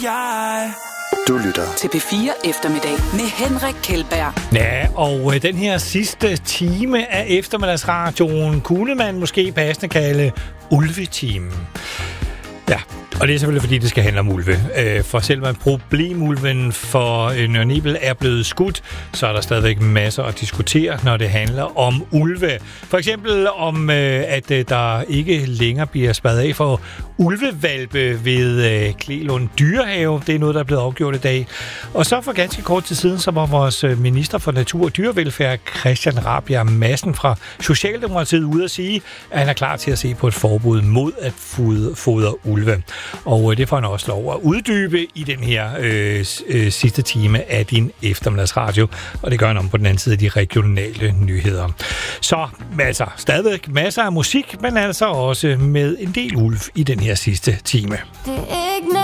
jeg. Du lytter til P4 Eftermiddag med Henrik Kjeldberg. Ja, og den her sidste time af eftermiddagsradioen kunne man måske passende kalde ulvetimen. Ja, og det er selvfølgelig, fordi det skal handle om ulve. For selvom problemulven for Nørre Nebel er blevet skudt, så er der stadigvæk masser at diskutere, når det handler om ulve. For eksempel om, at der ikke længere bliver spadet af for ulvevalpe ved Klelund Dyrehave. Det er noget, der er blevet afgjort i dag. Og så for ganske kort tid siden, så var vores minister for natur og dyrevelfærd, Christian Rabjerg Madsen fra Socialdemokratiet, ude at sige, at han er klar til at se på et forbud mod at fodre ulve. Og det får han også lov at uddybe i den her sidste time af din eftermiddagsradio. Og det gør han om på den anden side af de regionale nyheder. Så altså stadigvæk masser af musik, men altså også med en del ulv i den her sidste time.